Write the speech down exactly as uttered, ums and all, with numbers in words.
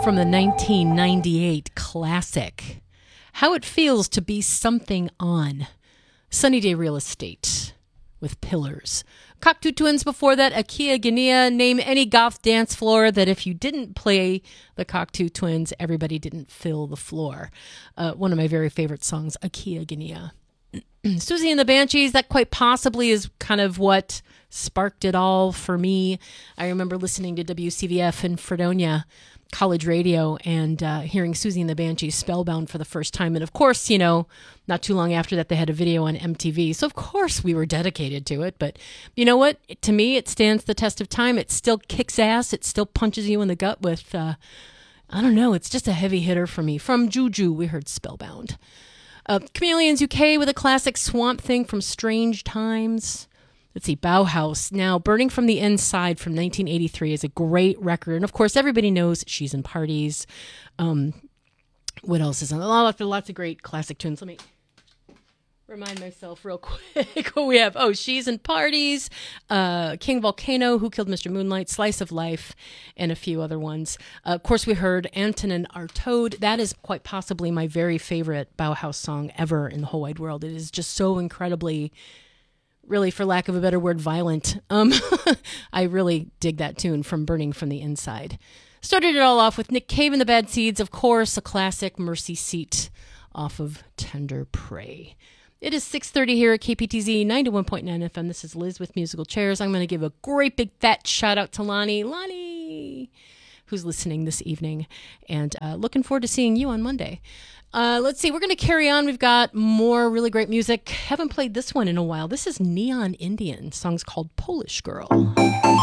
from the nineteen ninety-eight classic, How It Feels to Be Something On. Sunny Day Real Estate with Pillars. Cocteau Twins before that, Akia Guinea. Name any goth dance floor that if you didn't play the Cocteau Twins, everybody didn't fill the floor. Uh, one of my very favorite songs, Akia Guinea. Susie and the Banshees, that quite possibly is kind of what sparked it all for me. I remember listening to W C V F in Fredonia College Radio and uh, hearing Susie and the Banshees Spellbound for the first time. And of course, you know, not too long after that, they had a video on M T V. So of course we were dedicated to it. But you know what? To me, it stands the test of time. It still kicks ass. It still punches you in the gut with, uh, I don't know, it's just a heavy hitter for me. From Juju, we heard Spellbound. Uh, Chameleons U K with a classic Swamp Thing from Strange Times. Let's see, Bauhaus. Now, Burning from the Inside from nineteen eighty-three is a great record. And of course, everybody knows She's in Parties. Um, what else is on? Lots, lots of great classic tunes. Let me remind myself real quick what we have. Oh, She's in Parties, uh, King Volcano, Who Killed Mister Moonlight, Slice of Life, and a few other ones. Uh, of course, we heard Antonin Artaud. That is quite possibly my very favorite Bauhaus song ever in the whole wide world. It is just so incredibly, really, for lack of a better word, violent. Um, I really dig that tune from Burning from the Inside. Started it all off with Nick Cave and the Bad Seeds, of course, a classic, Mercy Seat off of Tender Prey. It is six thirty here at K P T Z ninety-one point nine F M. This is Liz with Musical Chairs. I'm going to give a great big fat shout out to Lonnie. Lonnie, who's listening this evening. And uh, looking forward to seeing you on Monday. Uh, let's see. We're going to carry on. We've got more really great music. Haven't played this one in a while. This is Neon Indian. The song's called Polish Girl.